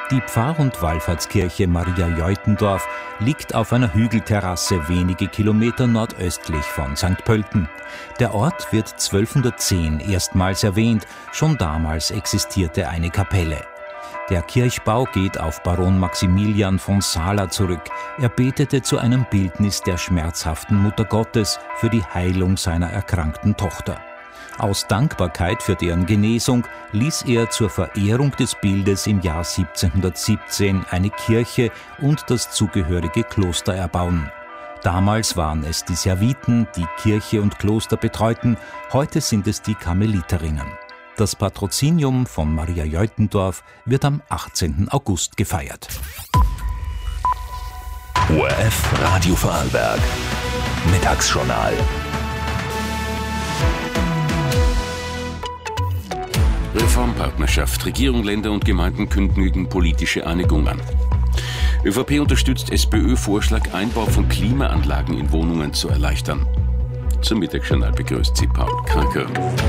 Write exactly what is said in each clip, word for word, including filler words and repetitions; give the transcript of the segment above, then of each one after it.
Die Pfarr- und Wallfahrtskirche Maria Jeutendorf liegt auf einer Hügelterrasse wenige Kilometer nordöstlich von Sankt Pölten. Der Ort wird zwölfhundertzehn erstmals erwähnt, schon damals existierte eine Kapelle. Der Kirchbau geht auf Baron Maximilian von Sala zurück. Er betete zu einem Bildnis der schmerzhaften Mutter Gottes für die Heilung seiner erkrankten Tochter. Aus Dankbarkeit für deren Genesung ließ er zur Verehrung des Bildes im Jahr siebzehnhundertsiebzehn eine Kirche und das zugehörige Kloster erbauen. Damals waren es die Serviten, die Kirche und Kloster betreuten, heute sind es die Karmeliterinnen. Das Patrozinium von Maria Jeutendorf wird am achtzehnten August gefeiert. O R F Radio Vorarlberg. Mittagsjournal. Reformpartnerschaft. Regierung, Länder und Gemeinden kündigen politische Einigung an. ÖVP unterstützt SPÖ-Vorschlag, Einbau von Klimaanlagen in Wohnungen zu erleichtern. Zum Mittagsjournal begrüßt Sie Paul Kranker.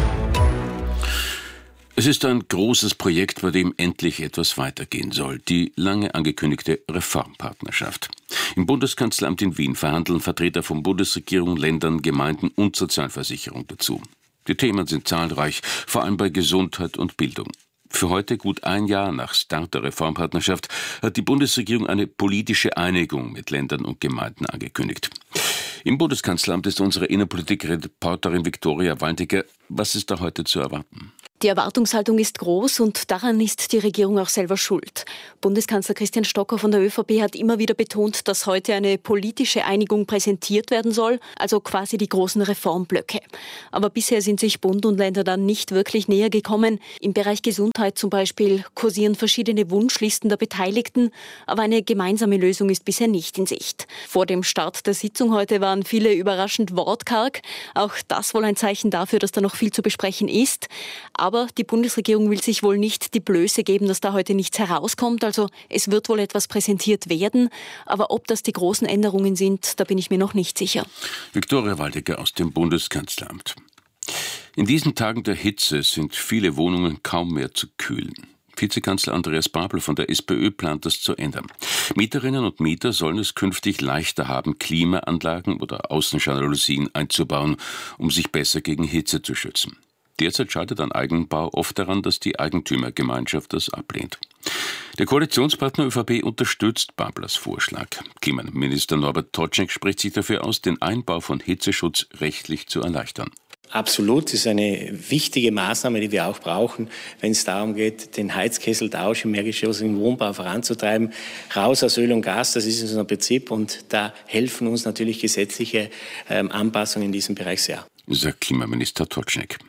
Es ist ein großes Projekt, bei dem endlich etwas weitergehen soll. Die lange angekündigte Reformpartnerschaft. Im Bundeskanzleramt in Wien verhandeln Vertreter von Bundesregierung, Ländern, Gemeinden und Sozialversicherung dazu. Die Themen sind zahlreich, vor allem bei Gesundheit und Bildung. Für heute, gut ein Jahr nach Start der Reformpartnerschaft, hat die Bundesregierung eine politische Einigung mit Ländern und Gemeinden angekündigt. Im Bundeskanzleramt ist unsere Innenpolitik-Reporterin Viktoria Waldecker. Was ist da heute zu erwarten? Die Erwartungshaltung ist groß und daran ist die Regierung auch selber schuld. Bundeskanzler Christian Stocker von der ÖVP hat immer wieder betont, dass heute eine politische Einigung präsentiert werden soll, also quasi die großen Reformblöcke. Aber bisher sind sich Bund und Länder dann nicht wirklich näher gekommen. Im Bereich Gesundheit zum Beispiel kursieren verschiedene Wunschlisten der Beteiligten, aber eine gemeinsame Lösung ist bisher nicht in Sicht. Vor dem Start der Sitzung heute waren viele überraschend wortkarg. Auch das wohl ein Zeichen dafür, dass da noch viel zu besprechen ist. Aber die Bundesregierung will sich wohl nicht die Blöße geben, dass da heute nichts herauskommt. Also es wird wohl etwas präsentiert werden. Aber ob das die großen Änderungen sind, da bin ich mir noch nicht sicher. Viktoria Waldecker aus dem Bundeskanzleramt. In diesen Tagen der Hitze sind viele Wohnungen kaum mehr zu kühlen. Vizekanzler Andreas Babel von der SPÖ plant das zu ändern. Mieterinnen und Mieter sollen es künftig leichter haben, Klimaanlagen oder Außenjalousien einzubauen, um sich besser gegen Hitze zu schützen. Derzeit scheitert ein Eigenbau oft daran, dass die Eigentümergemeinschaft das ablehnt. Der Koalitionspartner ÖVP unterstützt Bablers Vorschlag. Klimaminister Norbert Totschnig spricht sich dafür aus, den Einbau von Hitzeschutz rechtlich zu erleichtern. Absolut, das ist eine wichtige Maßnahme, die wir auch brauchen, wenn es darum geht, den Heizkesseltausch im mehrgeschossigen Wohnbau voranzutreiben. Raus aus Öl und Gas, das ist unser Prinzip und da helfen uns natürlich gesetzliche ähm, Anpassungen in diesem Bereich sehr. Sagt Klimaminister Totschnig.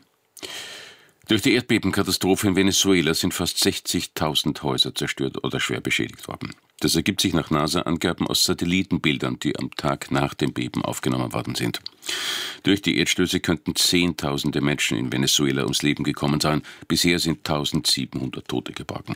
Durch die Erdbebenkatastrophe in Venezuela sind fast sechzigtausend Häuser zerstört oder schwer beschädigt worden. Das ergibt sich nach NASA-Angaben aus Satellitenbildern, die am Tag nach dem Beben aufgenommen worden sind. Durch die Erdstöße könnten Zehntausende Menschen in Venezuela ums Leben gekommen sein. Bisher sind eintausendsiebenhundert Tote geborgen.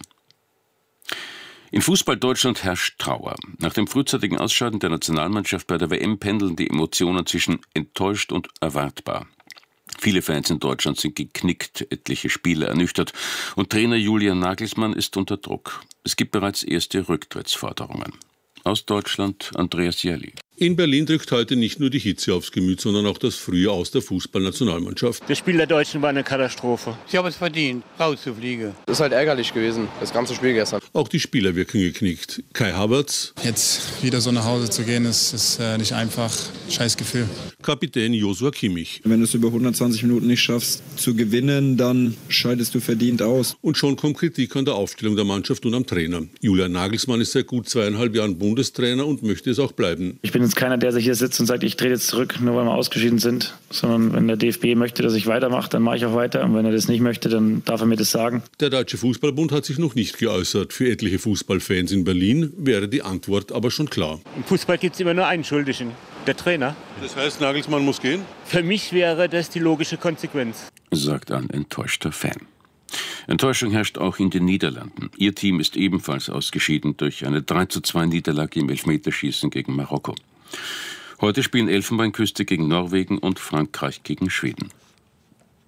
In Fußball-Deutschland herrscht Trauer. Nach dem frühzeitigen Ausscheiden der Nationalmannschaft bei der W M pendeln die Emotionen zwischen enttäuscht und erwartbar. Viele Fans in Deutschland sind geknickt, etliche Spieler ernüchtert und Trainer Julian Nagelsmann ist unter Druck. Es gibt bereits erste Rücktrittsforderungen. Aus Deutschland Andreas Jährli. In Berlin drückt heute nicht nur die Hitze aufs Gemüt, sondern auch das Frühe aus der Fußballnationalmannschaft. Das Spiel der Deutschen war eine Katastrophe. Sie haben es verdient, rauszufliegen. Das ist halt ärgerlich gewesen, das ganze Spiel gestern. Auch die Spieler wirken geknickt. Kai Havertz. Jetzt wieder so nach Hause zu gehen, ist, ist äh, nicht einfach. Scheiß Gefühl. Kapitän Joshua Kimmich. Wenn du es über hundertzwanzig Minuten nicht schaffst zu gewinnen, dann scheidest du verdient aus. Und schon kommt Kritik an der Aufstellung der Mannschaft und am Trainer. Julian Nagelsmann ist seit gut zweieinhalb Jahren Bundestrainer und möchte es auch bleiben. Ich bin jetzt keiner, der sich hier sitzt und sagt, ich trete jetzt zurück, nur weil wir ausgeschieden sind. Sondern wenn der D F B möchte, dass ich weitermache, dann mache ich auch weiter. Und wenn er das nicht möchte, dann darf er mir das sagen. Der Deutsche Fußballbund hat sich noch nicht geäußert. Für etliche Fußballfans in Berlin wäre die Antwort aber schon klar. Im Fußball gibt es immer nur einen Schuldigen, der Trainer. Das heißt, Nagelsmann muss gehen? Für mich wäre das die logische Konsequenz. Sagt ein enttäuschter Fan. Enttäuschung herrscht auch in den Niederlanden. Ihr Team ist ebenfalls ausgeschieden durch eine drei zu zwei Niederlage im Elfmeterschießen gegen Marokko. Heute spielen Elfenbeinküste gegen Norwegen und Frankreich gegen Schweden.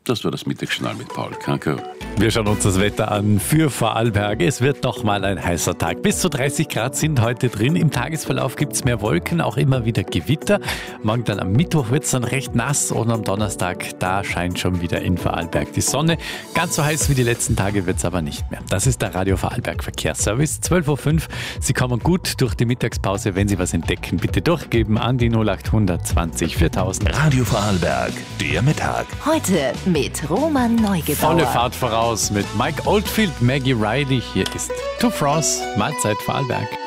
Das war das Mittagsjournal mit Paul Kanker. Wir schauen uns das Wetter an für Vorarlberg. Es wird noch mal ein heißer Tag. Bis zu dreißig Grad sind heute drin. Im Tagesverlauf gibt es mehr Wolken, auch immer wieder Gewitter. Morgen dann am Mittwoch wird es dann recht nass und am Donnerstag, da scheint schon wieder in Vorarlberg die Sonne. Ganz so heiß wie die letzten Tage wird es aber nicht mehr. Das ist der Radio Vorarlberg Verkehrsservice. zwölf Uhr fünf. Sie kommen gut durch die Mittagspause. Wenn Sie was entdecken, bitte durchgeben an die null acht zwanzig viertausend. Radio Vorarlberg, der Mittag. Heute mit Roman Neugebauer. Volle Fahrt voraus mit Mike Oldfield, Maggie Riley. Hier ist To Frost, Mahlzeit Vorarlberg.